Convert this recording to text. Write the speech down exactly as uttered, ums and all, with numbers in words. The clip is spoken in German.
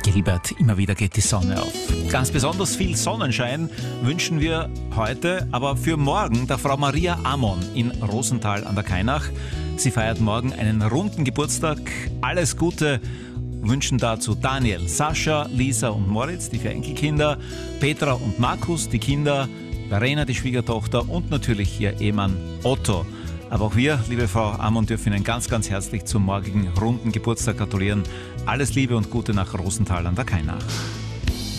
Gilbert, immer wieder geht die Sonne auf. Ganz besonders viel Sonnenschein wünschen wir heute, aber für morgen der Frau Maria Amon in Rosenthal an der Kainach. Sie feiert morgen einen runden Geburtstag. Alles Gute wünschen dazu Daniel, Sascha, Lisa und Moritz, die vier Enkelkinder, Petra und Markus, die Kinder, Verena, die Schwiegertochter und natürlich ihr Ehemann Otto. Aber auch wir, liebe Frau Amon, dürfen Ihnen ganz, ganz herzlich zum morgigen runden Geburtstag gratulieren. Alles Liebe und Gute nach Rosenthal an der Kainach.